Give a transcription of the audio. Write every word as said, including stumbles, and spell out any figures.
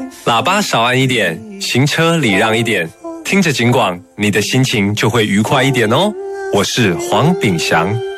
喇叭少按一点，行车礼让一点，听着警广，你的心情就会愉快一点哦。我是黄炳祥。